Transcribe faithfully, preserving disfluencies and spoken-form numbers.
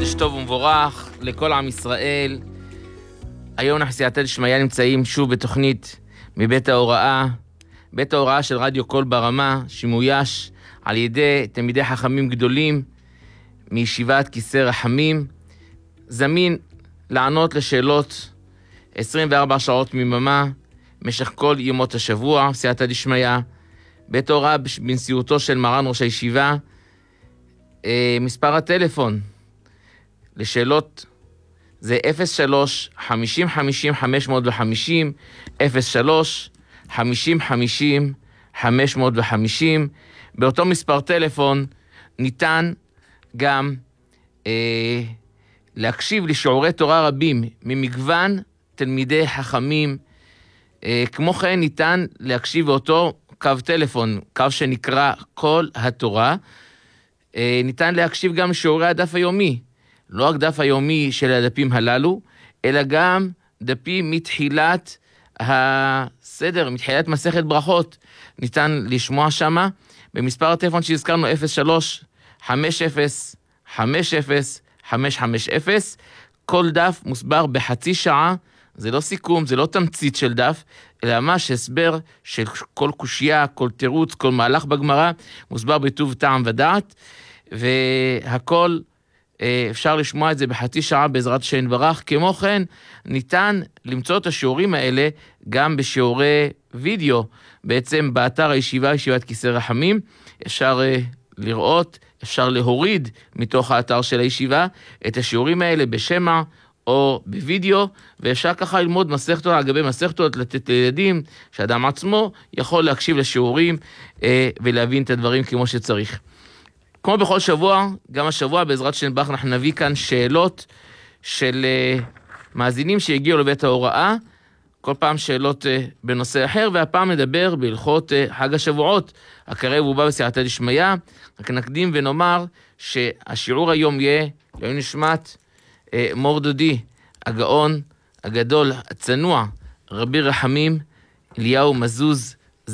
חודש טוב ומבורך לכל עם ישראל. היום אנחנו סייעתא דשמיא נמצאים שוב בתוכנית מבית ההוראה, בית ההוראה של רדיו קול ברמה, שמויש על ידי תלמידי חכמים גדולים מישיבת כיסא רחמים, זמין לענות לשאלות עשרים וארבע שעות מיממה, משך כל ימות השבוע, סייעתא דשמיא, בית ההוראה בנשיאותו של מרן ראש הישיבה. אה, מספר הטלפון לשאלות זה אפס שלוש חמישים חמישים חמש מאות וחמישים, אפס שלוש חמישים חמישים חמש מאות וחמישים. באותו מספר טלפון ניתן גם אה, להקשיב לשיעורי תורה רבים ממגוון תלמידי חכמים. אה, כמו כן ניתן להקשיב באותו קו טלפון, קו שנקרא כל התורה. אה, ניתן להקשיב גם לשיעורי הדף היומי, לא רק דף היומי של הדפים הללו, אלא גם דפים מתחילת הסדר, מתחילת מסכת ברכות, ניתן לשמוע שמה, במספר הטלפון שהזכרנו אפס שלוש חמש אפס חמש אפס חמש חמש אפס. כל דף מוסבר בחצי שעה, זה לא סיכום, זה לא תמצית של דף, אלא ממש הסבר של כל קושייה, כל תירוץ, כל מהלך בגמרא, מוסבר בטוב טעם ודעת, והכל אפשר לשמוע את זה בחצי שעה בעזרת השם יתברך. כמו כן, ניתן למצוא את השיעורים האלה גם בשיעורי וידאו, בעצם באתר הישיבה, ישיבת כיסא רחמים, אפשר לראות, אפשר להוריד מתוך האתר של הישיבה את השיעורים האלה בשמע או בווידאו, ואפשר ככה ללמוד מסכתות על גבי מסכתות, לתת לילדים, שאדם עצמו יכול להקשיב לשיעורים אה, ולהבין את הדברים כמו שצריך. כמו בכל שבוע, גם השבוע בעזרת השם יתברך אנחנו נביא כאן שאלות של uh, מאזינים שהגיעו לבית ההוראה, כל פעם שאלות uh, בנושא אחר, והפעם נדבר בהלכות uh, חג השבועות, הקרב ובא בסייעתא דשמיא. רק נקדים ונאמר שהשיעור היום יהיה לעילוי נשמת uh, מור דודי, הגאון הגדול, הצנוע, רבי רחמים אליהו מזוז